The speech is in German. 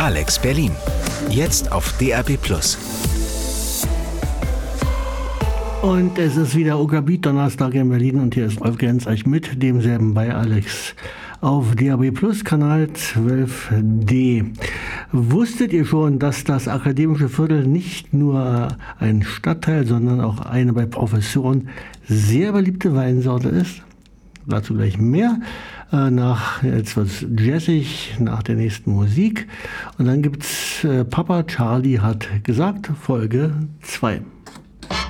Alex Berlin. Jetzt auf DAB+. Und es ist wieder Oka-Beat Donnerstag in Berlin und hier ist Rolf Gensreich mit demselben bei Alex auf DAB+, Kanal 12D. Wusstet ihr schon, dass das Akademische Viertel nicht nur ein Stadtteil, sondern auch eine bei Professoren sehr beliebte Weinsorte ist? Dazu gleich mehr. Nach etwas jazzig, nach der nächsten Musik. Und dann gibt's Papa Charlie hat gesagt, Folge 2.